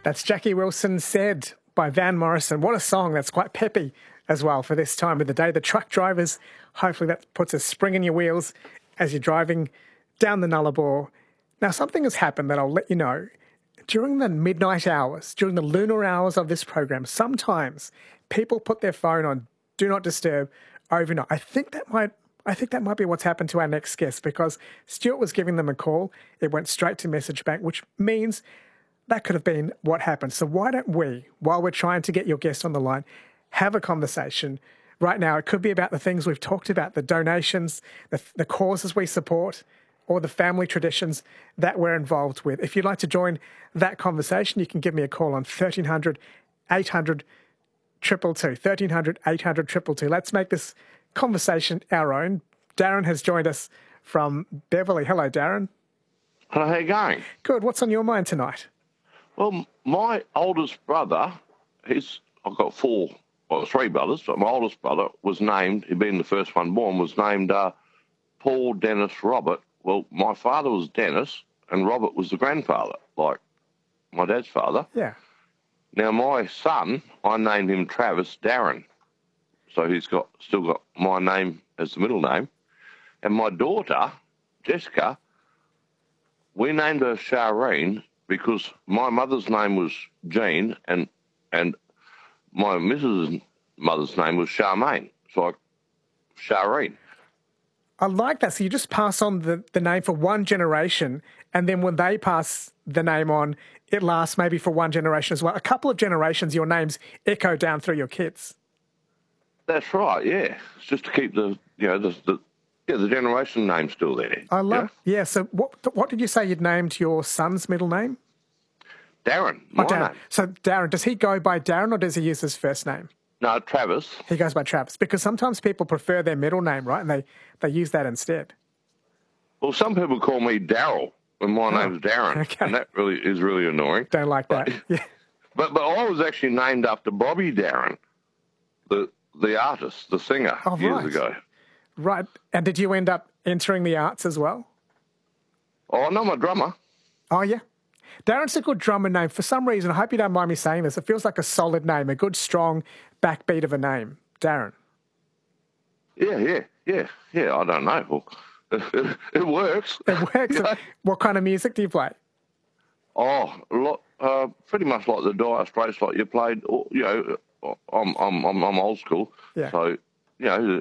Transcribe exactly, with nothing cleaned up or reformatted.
That's Jackie Wilson Said by Van Morrison. What a song. That's quite peppy as well for this time of the day. The truck drivers, hopefully that puts a spring in your wheels as you're driving down the Nullarbor. Now, something has happened that I'll let you know. During the midnight hours, during the lunar hours of this program, sometimes people put their phone on Do Not Disturb overnight. I think that might I think that might be what's happened to our next guest, because Stuart was giving them a call. It went straight to message bank, which means that could have been what happened. So why don't we, while we're trying to get your guest on the line, have a conversation right now? It could be about the things we've talked about, the donations, the, the causes we support, or the family traditions that we're involved with. If you'd like to join that conversation, you can give me a call on thirteen hundred, eight hundred, two two two, thirteen hundred, eight hundred, two two two. Let's make this conversation our own. Darren has joined us from Beverly. Hello, Darren. Hello, how you going? Good. What's on your mind tonight? Well, my oldest brother, he's, I've got four, well, three brothers, but my oldest brother was named, he'd been the first one born, was named uh, Paul Dennis Robert. Well, my father was Dennis, and Robert was the grandfather, like my dad's father. Yeah. Now, my son, I named him Travis Darren. So he's got still got my name as the middle name. And my daughter, Jessica, we named her Charlene because my mother's name was Jean and and my missus' mother's name was Charmaine. So I, Charlene. I like that. So you just pass on the, the name for one generation, and then when they pass the name on, it lasts maybe for one generation as well. A couple of generations, your names echo down through your kids. That's right, yeah. It's just to keep the, you know, the, the yeah, the generation name still there. I love, yeah. yeah. So what what did you say you'd named your son's middle name? Darren, my oh, Darren. name. So Darren, does he go by Darren or does he use his first name? No, Travis. He goes by Travis, because sometimes people prefer their middle name, right? And they, they use that instead. Well, some people call me Daryl, and my Oh, name's Darren, okay. and that really is really annoying. Don't like that. But, Yeah. but but I was actually named after Bobby Darin, the the artist, the singer, Oh, years right. ago. Right. And did you end up entering the arts as well? Oh, no, I'm a drummer. Oh, yeah. Darren's a good drummer name. For some reason, I hope you don't mind me saying this, it feels like a solid name, a good, strong backbeat of a name. Darren. Yeah, yeah, yeah, yeah. I don't know. Well, it, it works. It works. Yeah. What kind of music do you play? Oh, a lot, uh, pretty much like the Dire Straits, like you played. You know, I'm I'm I'm, I'm old school. Yeah. So you know.